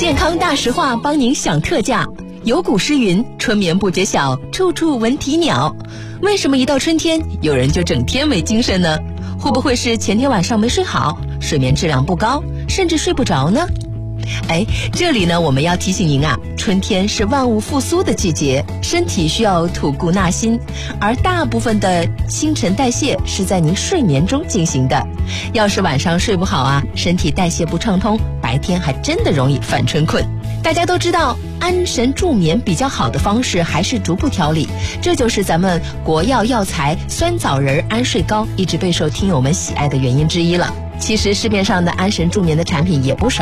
健康大实话帮您享特价。有古诗云：春眠不觉晓，处处闻啼鸟。为什么一到春天，有人就整天没精神呢？会不会是前天晚上没睡好，睡眠质量不高，甚至睡不着呢？这里呢，我们要提醒您啊，春天是万物复苏的季节，身体需要吐故纳新，而大部分的新陈代谢是在您睡眠中进行的。要是晚上睡不好啊，身体代谢不畅通，白天还真的容易犯春困。大家都知道，安神助眠比较好的方式还是逐步调理，这就是咱们国药药材酸枣仁安睡膏一直备受听友们喜爱的原因之一了。其实市面上的安神助眠的产品也不少。